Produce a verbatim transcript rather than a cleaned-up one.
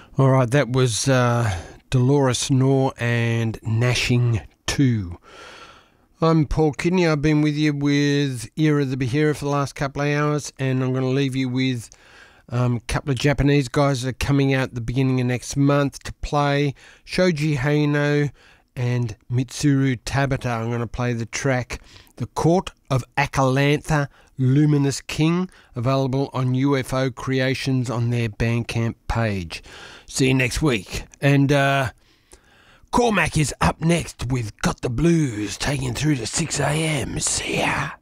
All right, that was uh, Dolores Knorr and Gnashing two. I'm Paul Kidney. I've been with you with Era the Behera for the last couple of hours, and I'm going to leave you with um, a couple of Japanese guys that are coming out at the beginning of next month to play. Shoji Haino and Mitsuru Tabata. I'm going to play the track The Court of Akalantha Luminous King, available on U F O Creations on their Bandcamp page. See you next week. And uh, Cormac is up next with Got the Blues, taking through to six a.m. See ya.